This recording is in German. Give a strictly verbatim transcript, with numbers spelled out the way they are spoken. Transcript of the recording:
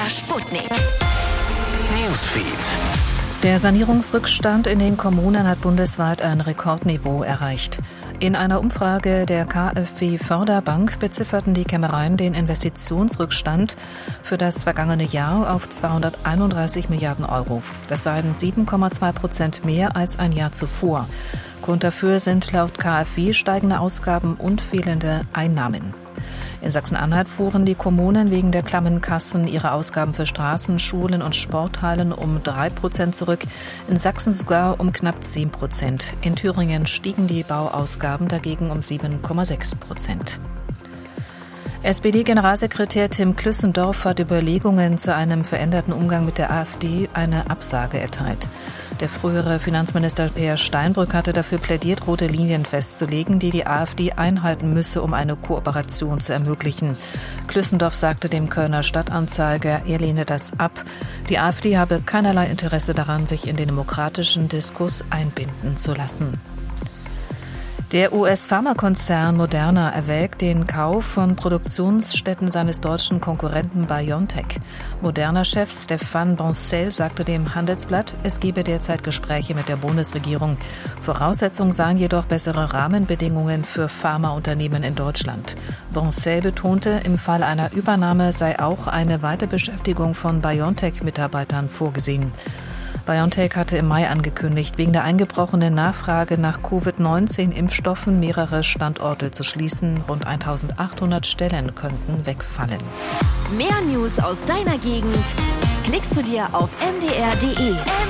R Sputnik. Newsfeed. Der Sanierungsrückstand in den Kommunen hat bundesweit ein Rekordniveau erreicht. In einer Umfrage der KfW Förderbank bezifferten die Kämmereien den Investitionsrückstand für das vergangene Jahr auf zweihunderteinunddreißig Milliarden Euro. Das seien sieben Komma zwei Prozent mehr als ein Jahr zuvor. Grund dafür sind laut KfW steigende Ausgaben und fehlende Einnahmen. In Sachsen-Anhalt fuhren die Kommunen wegen der klammen Kassen ihre Ausgaben für Straßen, Schulen und Sporthallen um drei Prozent zurück, in Sachsen sogar um knapp zehn Prozent. In Thüringen stiegen die Bauausgaben dagegen um sieben Komma sechs Prozent. S P D-Generalsekretär Tim Klüssendorf hat Überlegungen zu einem veränderten Umgang mit der AfD eine Absage erteilt. Der frühere Finanzminister Peer Steinbrück hatte dafür plädiert, rote Linien festzulegen, die die AfD einhalten müsse, um eine Kooperation zu ermöglichen. Klüssendorf sagte dem Kölner Stadtanzeiger, er lehne das ab. Die AfD habe keinerlei Interesse daran, sich in den demokratischen Diskurs einbinden zu lassen. Der U S-Pharmakonzern Moderna erwägt den Kauf von Produktionsstätten seines deutschen Konkurrenten BioNTech. Moderna-Chef Stéphane Bancel sagte dem Handelsblatt, es gebe derzeit Gespräche mit der Bundesregierung. Voraussetzung seien jedoch bessere Rahmenbedingungen für Pharmaunternehmen in Deutschland. Bancel betonte, im Fall einer Übernahme sei auch eine Weiterbeschäftigung von BioNTech-Mitarbeitern vorgesehen. BioNTech hatte im Mai angekündigt, wegen der eingebrochenen Nachfrage nach Covid neunzehn Impfstoffen mehrere Standorte zu schließen. Rund eintausendachthundert Stellen könnten wegfallen. Mehr News aus deiner Gegend klickst du dir auf m d r punkt d e.